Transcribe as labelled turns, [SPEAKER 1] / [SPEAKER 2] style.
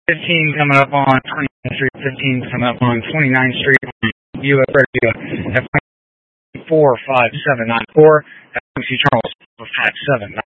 [SPEAKER 1] 15 coming up on 29th Street, 15 coming up on 29th Street, U.S. Radio, F 45794, FMC Charles 5794.